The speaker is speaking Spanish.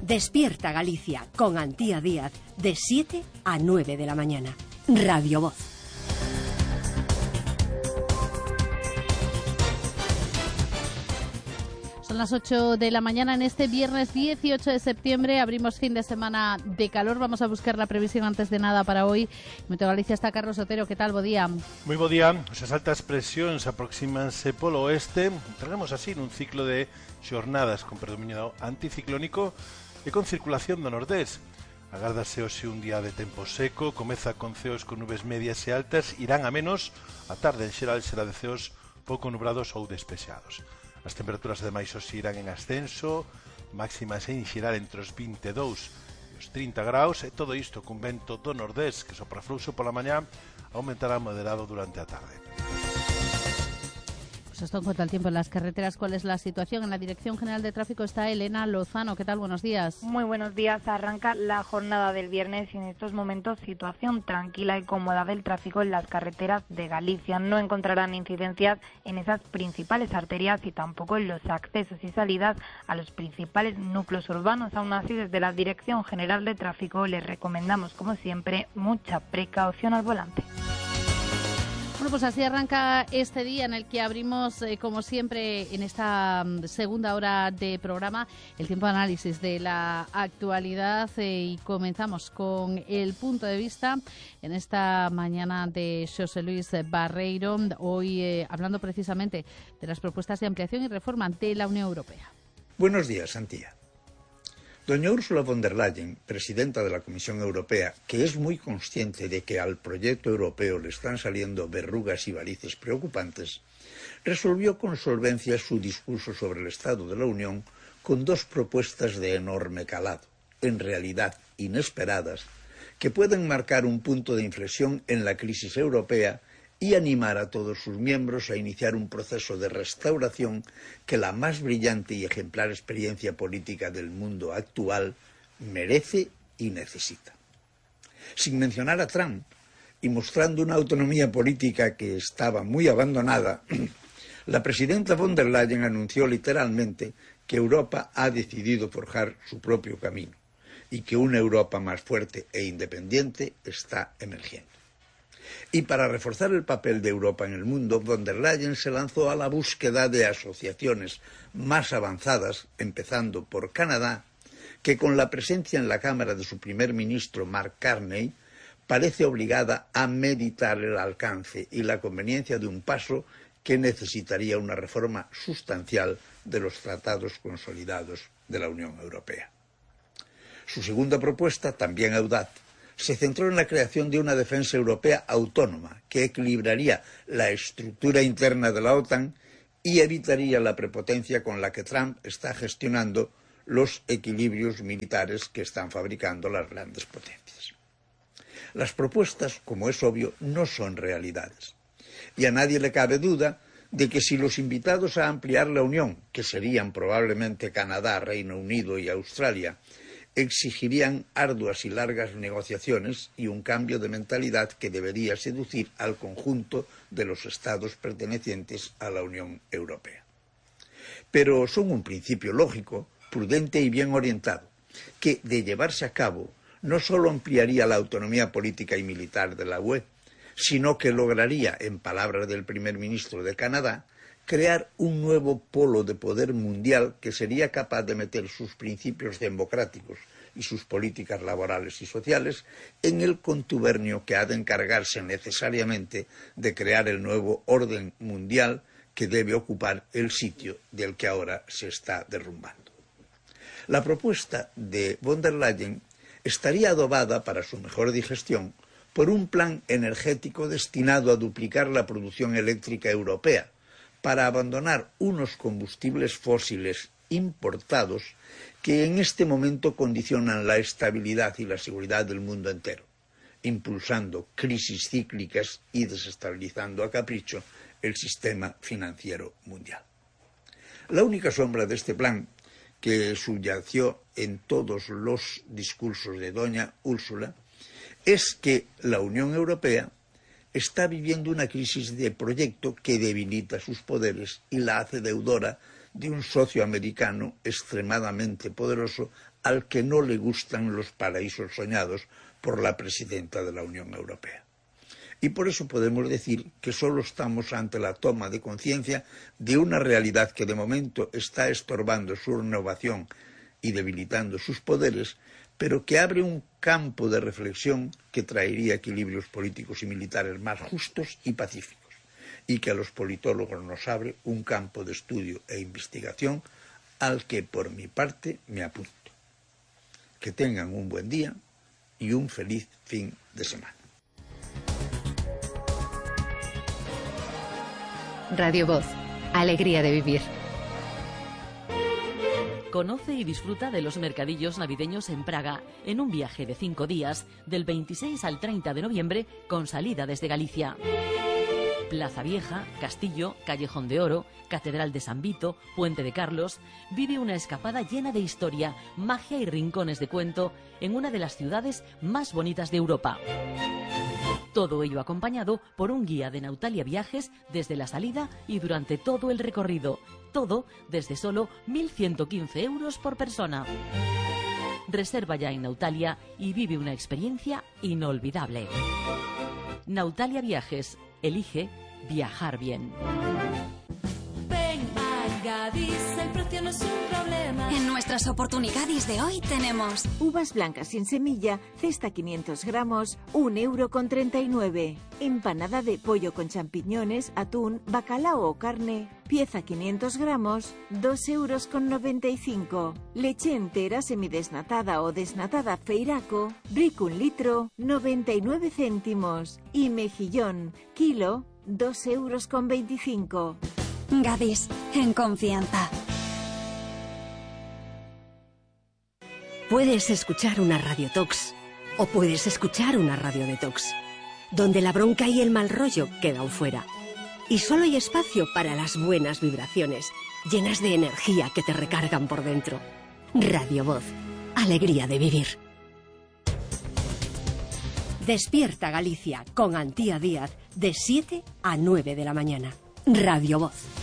Despierta Galicia con Antía Díaz de 7 a 9 de la mañana. Radio Voz. Son las 8 de la mañana en este viernes 18 de septiembre. Abrimos fin de semana de calor. Vamos a buscar la previsión antes de nada para hoy. Meteo Galicia está Carlos Otero. ¿Qué tal? Bo día. Moi bo día. As altas presións aproxímanse polo oeste. Entraremos así nun ciclo de xornadas con predominio anticiclónico e con circulación do nordés. Agárdase hoxe un día de tempo seco. Comeza con ceos con nubes medias e altas. Irán a menos. A tarde en xeral será de ceos pouco nubrados ou despexados. As temperaturas ademais hoxe irán en ascenso, máximas en xeral entre os 22 e os 30 graus, e todo isto cun vento do nordés que sopra fluxo pola mañá, aumentará moderado durante a tarde. Pues esto en cuanto al tiempo en las carreteras. ¿Cuál es la situación? En la Dirección General de Tráfico está Elena Lozano. ¿Qué tal? Buenos días. Muy buenos días. Arranca la jornada del viernes y en estos momentos situación tranquila y cómoda del tráfico en las carreteras de Galicia. No encontrarán incidencias en esas principales arterias y tampoco en los accesos y salidas a los principales núcleos urbanos. Aún así, desde la Dirección General de Tráfico les recomendamos, como siempre, mucha precaución al volante. Bueno, pues así arranca este día en el que abrimos, como siempre, en esta segunda hora de programa, el tiempo de análisis de la actualidad y comenzamos con el punto de vista en esta mañana de Xosé Luis Barreiro, hoy hablando precisamente de las propuestas de ampliación y reforma de la Unión Europea. Buenos días, Antía. Doña Ursula von der Leyen, presidenta de la Comisión Europea, que es muy consciente de que al proyecto europeo le están saliendo verrugas y varices preocupantes, resolvió con solvencia su discurso sobre el Estado de la Unión con dos propuestas de enorme calado, en realidad inesperadas, que pueden marcar un punto de inflexión en la crisis europea y animar a todos sus miembros a iniciar un proceso de restauración que la más brillante y ejemplar experiencia política del mundo actual merece y necesita. Sin mencionar a Trump y mostrando una autonomía política que estaba muy abandonada, la presidenta von der Leyen anunció literalmente que Europa ha decidido forjar su propio camino y que una Europa más fuerte e independiente está emergiendo. Y para reforzar el papel de Europa en el mundo, von der Leyen se lanzó a la búsqueda de asociaciones más avanzadas, empezando por Canadá, que con la presencia en la Cámara de su primer ministro, Mark Carney, parece obligada a meditar el alcance y la conveniencia de un paso que necesitaría una reforma sustancial de los tratados consolidados de la Unión Europea. Su segunda propuesta, también audaz, se centró en la creación de una defensa europea autónoma que equilibraría la estructura interna de la OTAN y evitaría la prepotencia con la que Trump está gestionando los equilibrios militares que están fabricando las grandes potencias. Las propuestas, como es obvio, no son realidades. Y a nadie le cabe duda de que si los invitados a ampliar la Unión, que serían probablemente Canadá, Reino Unido y Australia, exigirían arduas y largas negociaciones y un cambio de mentalidad que debería seducir al conjunto de los estados pertenecientes a la Unión Europea. Pero son un principio lógico, prudente y bien orientado, que, de llevarse a cabo, no solo ampliaría la autonomía política y militar de la UE, sino que lograría, en palabras del primer ministro de Canadá, crear un nuevo polo de poder mundial que sería capaz de meter sus principios democráticos y sus políticas laborales y sociales en el contubernio que ha de encargarse necesariamente de crear el nuevo orden mundial que debe ocupar el sitio del que ahora se está derrumbando. La propuesta de von der Leyen estaría adobada para su mejor digestión por un plan energético destinado a duplicar la producción eléctrica europea, para abandonar unos combustibles fósiles importados que en este momento condicionan la estabilidad y la seguridad del mundo entero, impulsando crisis cíclicas y desestabilizando a capricho el sistema financiero mundial. La única sombra de este plan, que subyació en todos los discursos de doña Úrsula, es que la Unión Europea está viviendo una crisis de proyecto que debilita sus poderes y la hace deudora de un socio americano extremadamente poderoso al que no le gustan los paraísos soñados por la presidenta de la Unión Europea. Y por eso podemos decir que solo estamos ante la toma de conciencia de una realidad que de momento está estorbando su renovación y debilitando sus poderes, pero que abre un campo de reflexión que traería equilibrios políticos y militares más justos y pacíficos, y que a los politólogos nos abre un campo de estudio e investigación al que por mi parte me apunto. Que tengan un buen día y un feliz fin de semana. Radio Voz, alegría de vivir. Conoce y disfruta de los mercadillos navideños en Praga, en un viaje de 5 días, del 26 al 30 de noviembre, con salida desde Galicia. Plaza Vieja, Castillo, Callejón de Oro, Catedral de San Vito, Puente de Carlos. Vive una escapada llena de historia, magia y rincones de cuento en una de las ciudades más bonitas de Europa. Todo ello acompañado por un guía de Nautalia Viajes desde la salida y durante todo el recorrido. Todo desde solo 1.115 euros por persona. Reserva ya en Nautalia y vive una experiencia inolvidable. Nautalia Viajes. Elige viajar bien. Ven a Gadis, el precio no es un problema. En nuestras oportunidades de hoy tenemos uvas blancas sin semilla, cesta 500 gramos, 1,39 €. Empanada de pollo con champiñones, atún, bacalao o carne, pieza 500 gramos, 2,95 €. Leche entera semidesnatada o desnatada Feiraco, brick 1 litro, 99 céntimos. Y mejillón, kilo, 2,25 €. Gadis, en confianza. Puedes escuchar una Radio Tox o puedes escuchar una Radio Detox, donde la bronca y el mal rollo quedan fuera. Y solo hay espacio para las buenas vibraciones, llenas de energía que te recargan por dentro. Radio Voz, alegría de vivir. Despierta Galicia con Antía Díaz de 7 a 9 de la mañana. Radio Voz.